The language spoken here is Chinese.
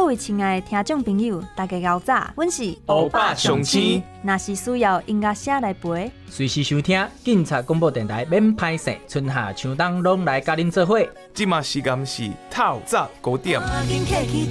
位亲爱的听众朋友，大家好早，阮是欧巴上青。 若是需要音乐声来陪， 随时收听警察广播电台，免歹势，春夏秋冬拢来甲恁做伙。 即马时间是透早5点。